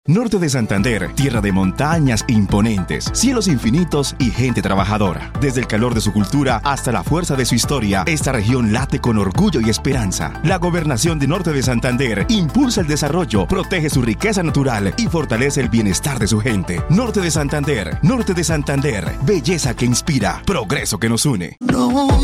Norte de Santander, tierra de montañas imponentes, cielos infinitos y gente trabajadora. Desde el calor de su cultura hasta la fuerza de su historia, esta región late con orgullo y esperanza. La gobernación de Norte de Santander impulsa el desarrollo, protege su riqueza natural y fortalece el bienestar de su gente. Norte de Santander, belleza que inspira, progreso que nos une. No.